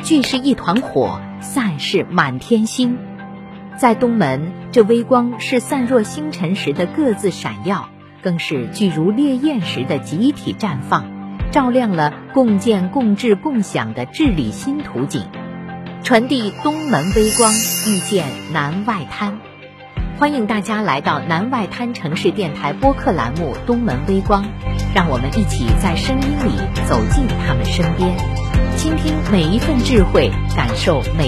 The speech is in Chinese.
聚是一团火，散是满天星。在东门，这微光是散若星辰时的各自闪耀，更是聚如烈焰时的集体绽放，照亮了共建共治共享的治理新图景。传递东门微光，遇见南外滩。欢迎大家来到南外滩城市电台播客栏目东门微光，让我们一起在声音里走进他们身边，倾听每一份智慧，感受每